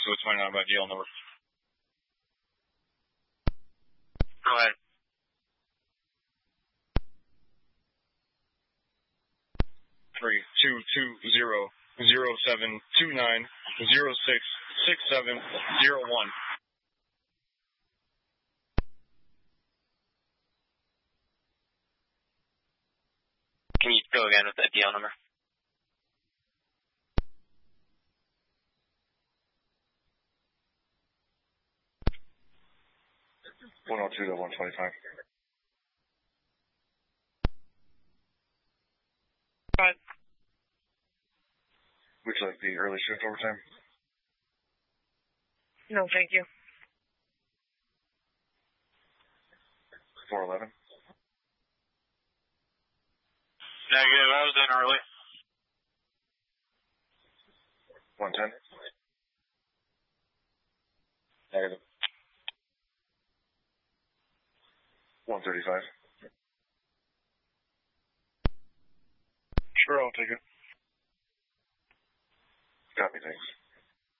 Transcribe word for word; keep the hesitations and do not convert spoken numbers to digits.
so it's twenty-nine by D L number. Go ahead. Three two two zero zero seven two nine zero six six seven zero one. Can you go again with that D L number? One oh two to one twenty five. Right. Would you like the early shift overtime? No, thank you. four eleven. Negative, I was in early. one ten. Negative. one thirty-five. Sure, I'll take it. Copy, thanks.